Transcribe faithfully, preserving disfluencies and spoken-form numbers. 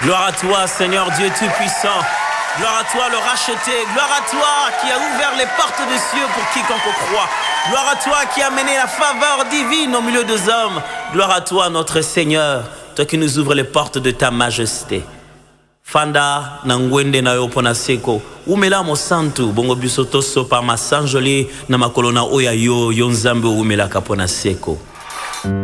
Gloire à toi, Seigneur Dieu Tout-Puissant. Gloire à toi, le racheté. Gloire à toi qui a ouvert les portes des cieux pour quiconque croit. Gloire à toi qui a mené la faveur divine au milieu des hommes. Gloire à toi, notre Seigneur, toi qui nous ouvres les portes de ta majesté. Fanda nangwende na yo pona seko umela mo santu bongo biso toso pa masanjoli na makolona oya yo yo nzambe umela kapona seko.